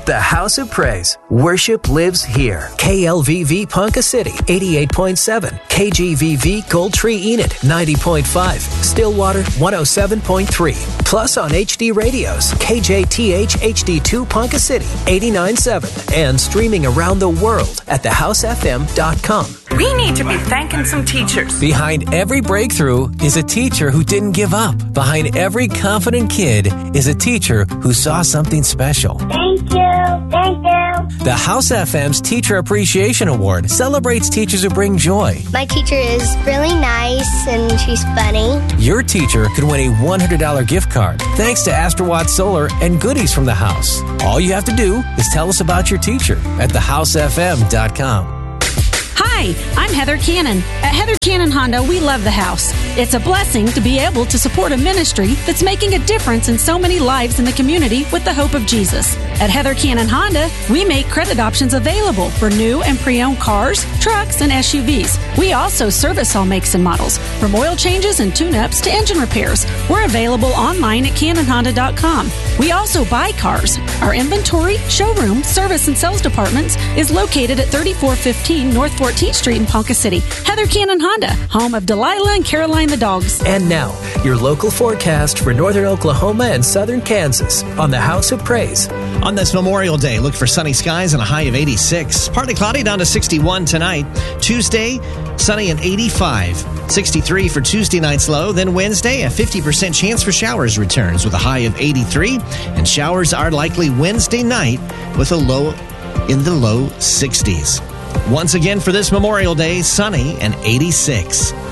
The House of Praise. Worship lives here. KLVV Ponca City, 88.7. KGVV Gold Tree Enid, 90.5. Stillwater, 107.3. Plus on HD radios, KJTH HD2 Ponca City, 89.7. And streaming around the world at thehousefm.com. We need to be thanking some teachers. Behind every breakthrough is a teacher who didn't give up. Behind every confident kid is a teacher who saw something special. Thank you. Thank you. The House FM's Teacher Appreciation Award celebrates teachers who bring joy. My teacher is really nice and she's funny. Your teacher could win a $100 gift card thanks to Astrowatt Solar and goodies from the house. All you have to do is tell us about your teacher at thehousefm.com. Hi, I'm Heather Cannon. At Heather Cannon Honda, we love the house. It's a blessing to be able to support a ministry that's making a difference in so many lives in the community with the hope of Jesus. At Heather Cannon Honda, we make credit options available for new and pre-owned cars, trucks, and SUVs. We also service all makes and models, from oil changes and tune-ups to engine repairs. We're available online at CannonHonda.com. We also buy cars. Our inventory, showroom, service, and sales departments is located at 3415 North 14th Street in Ponca City. Heather Cannon Honda, home of Delilah and Caroline the dogs. And now, your local forecast for northern Oklahoma and southern Kansas on the House of Praise. On this Memorial Day, look for sunny skies and a high of 86. Partly cloudy down to 61 tonight. Tuesday, sunny and 85. 63 for Tuesday night's low. Then Wednesday, a 50% chance for showers returns with a high of 83. And showers are likely Wednesday night with a low in the low 60s. Once again for this Memorial Day, sunny and 86.